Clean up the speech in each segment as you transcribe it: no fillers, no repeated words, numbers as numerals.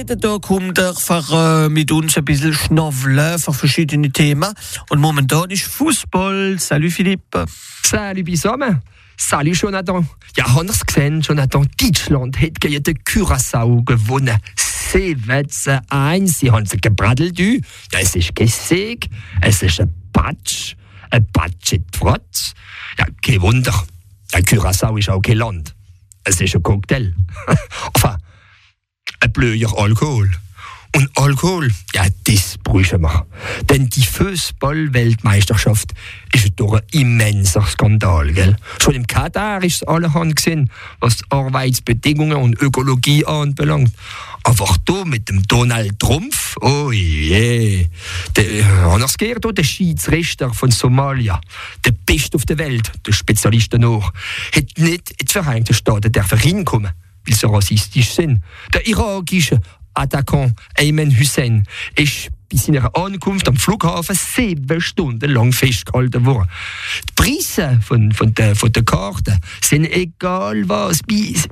zweiten Tag kommt er mit uns ein bisschen schnaufeln für verschiedene Themen. Und momentan ist Fußball. Salut Philippe. Salut zusammen. Salut Jonathan. Ja, haben Sie es gesehen, Jonathan? Deutschland hat gegen den Curaçao gewonnen. 7-1. Sie haben sie gebraddelt. Ja, es ist Gesieg, es ist ein Patsch in Frotz. Ja, kein Wunder. Der Curaçao ist auch kein Land. Es ist ein Cocktail. Enfin, ein blöder Alkohol. Und Alkohol, ja, das brauchen wir. Denn die Fußball-Weltmeisterschaft ist doch ein immenser Skandal, gell? Schon im Katar ist es allerhand gesehen, was Arbeitsbedingungen und Ökologie anbelangt. Aber da mit dem Donald Trump, oh je. Anders geht der Schiedsrichter von Somalia, der Beste auf der Welt, der Spezialist danach, hat nicht in die Vereinigten Staaten reinkommen, weil sie rassistisch sind. Der irakische Attackant Ayman Hussein ist bei seiner Ankunft am Flughafen 7 Stunden lang festgehalten worden. Die Preise von der Karte sind egal was, bis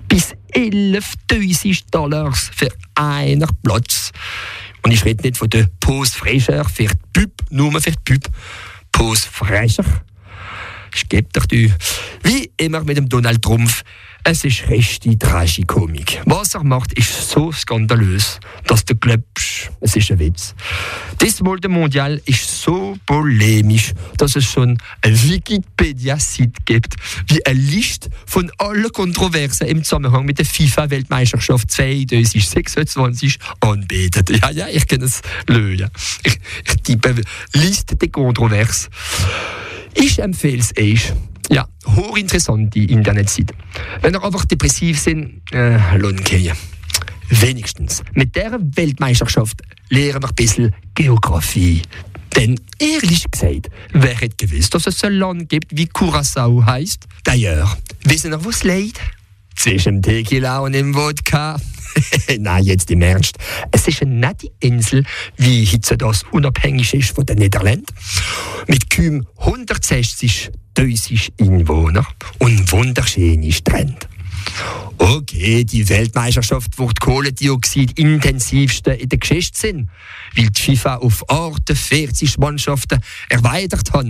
$11.000 für einen Platz. Und ich rede nicht von der Pose Fraîcheur für die Pub, nur für die Pub. Pose Fraîcheur. Ich gebe dir die. Wie immer mit dem Donald Trump. Es ist richtig Tragikomik. Was er macht, ist so skandalös, dass du glaubst, es ist ein Witz. Das Mal Mondial ist so polemisch, dass es schon eine Wikipedia-Seite gibt, wie eine Liste von allen Kontroversen im Zusammenhang mit der FIFA-Weltmeisterschaft 2026 anbietet. Ja, ich kann es lösen. Ich tippe Liste der Kontroversen. Ich empfehle es euch. Ja, hochinteressante Internetseite. Wenn ihr einfach depressiv sind, lohnt gehen. Wenigstens mit dieser Weltmeisterschaft lernen wir ein bisschen Geografie. Denn ehrlich gesagt, wer hätte gewusst, dass es ein Land gibt, wie Curaçao heisst? D'ailleurs, wissen ihr, wo es liegt? Zwischen dem Tequila und dem Wodka. Nein, jetzt im Ernst. Es ist eine nette Insel, wie heute das unabhängig ist von den Niederlanden. Mit kaum 160.000 Einwohnern und wunderschöne Strände. Okay, die Weltmeisterschaft wird Kohlendioxid intensivste in der Geschichte sein, weil die FIFA auf 48 Mannschaften erweitert hat.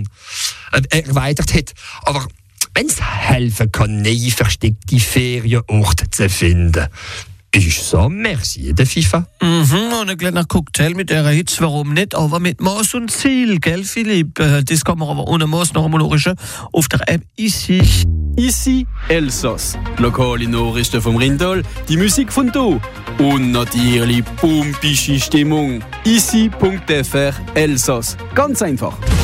Aber wenn es helfen kann, neue versteckte Ferienorte zu finden, ich sage merci der FIFA. Und ein kleiner Cocktail mit der Hitze, warum nicht? Aber mit Maß und Ziel, gell, Philipp? Das kann man aber ohne Maß noch einmal auf der App Ici. Ici Elsass. Lokale Nachrichten vom Rindal, die Musik von do und natürlich pumpische Stimmung. Ici.fr Elsass. Ganz einfach.